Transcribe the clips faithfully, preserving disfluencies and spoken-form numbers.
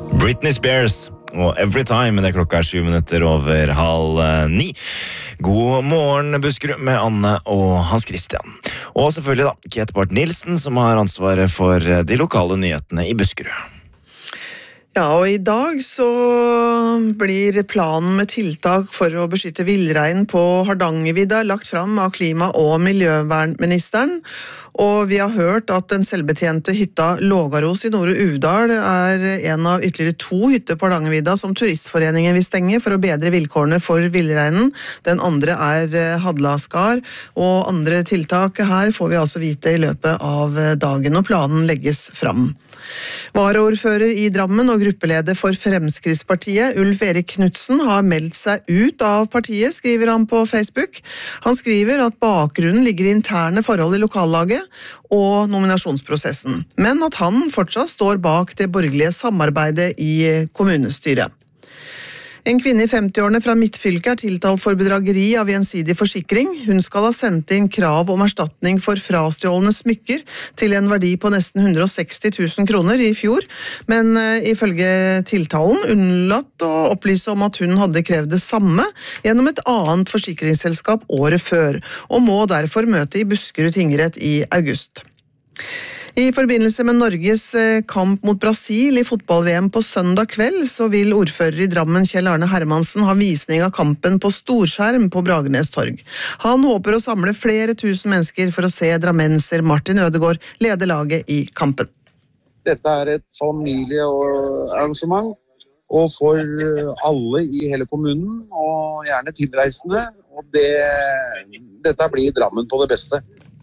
Britney Spears og Every Time, det er klokka er syv minutter over halv ni. God morgen, Buskerud, med Anne og Hans Christian. Og selvfølgelig da, Kate Barth Nilsen, som har ansvaret for de lokale nyhetene i Buskerud. Ja, og i dag så blir planen med tiltak for å beskytte villrein på Hardangervidda lagt fram av klima- og miljøvernministeren. Og vi har hørt at den selvbetjente hytta Lågaros i Nordre Uvdal er en av ytterligere to hytter på Hardangervidda som turistforeningen vil stenge for å bedre vilkårene for villreinen. Den andre er Hadlaskar, og andre tiltak her får vi altså vite i løpet av dagen, og planen legges fram. Varaordfører i Drammen og gruppeleder for Fremskrittspartiet, Ulf Erik Knudsen, har meldt seg ut av partiet, skriver han på Facebook. Han skriver at bakgrunnen ligger i interne forhold i lokallaget og nominasjonsprosessen, men at han fortsatt står bak det borgerlige samarbeidet i kommunestyret. En kvinne i femtiårene fra Midtfylke er tiltalt for bedrageri av gjensidig forsikring. Hun skal ha sendt inn krav om erstatning for frastjålne smykker til en verdi på nesten hundre og seksti tusen kroner i fjor, men ifølge tiltalen unnlatt å opplyse om at hun hadde krevd det samme gjennom et annet forsikringsselskap året før, og må derfor møte i Buskerud tingrett i august. I forbindelse med Norges kamp mot Brasil i fotball-V M på søndag kveld, så vil ordfører i Drammen Kjell Arne Hermansen ha visning av kampen på storskjerm på Bragernes torg. Han håper å samle flere tusen mennesker for å se drammenser Martin Ødegaard lede laget i kampen. Dette er et familiearrangement, og for alle i hele kommunen, og gjerne tilreisende, og det, dette blir Drammen på det beste.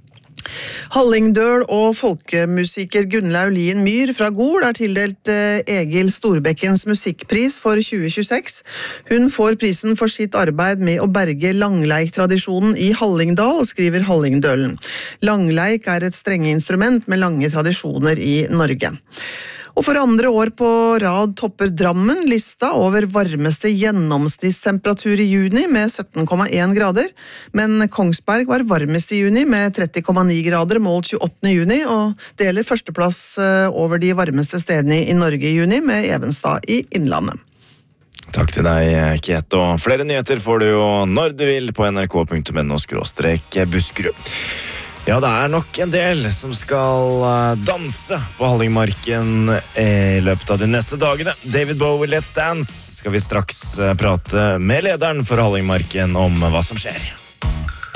Hallingdøl og folkemusiker Gunnlaug Lien Myhr fra Gol er tildelt Egil Storbekkens musikkpris for tjue tjueseks. Hun får prisen for sitt arbeid med å berge langleik-tradisjonen i Hallingdal, skriver Hallingdølen. Langleik er et strengeinstrument med lange tradisjoner i Norge. Og for andre år på rad topper Drammen lista over varmeste gjennomsnittstemperatur i juni med sytten komma én grader, men Kongsberg var varmest i juni med tretti komma ni grader målt tjueåttende juni, og deler førsteplass over de varmeste stedene i Norge i juni med Evenstad i Innlandet. Takk til deg, Kate, og flere nyheter får du jo når du vil på nrk punktum no skråstrek Buskerud. Ja, det er nok en del som skal danse på Hallingmarken i løpet av de neste dagene. David Bowie, Let's Dance, skal vi straks prate med lederen for Hallingmarken om hva som skjer.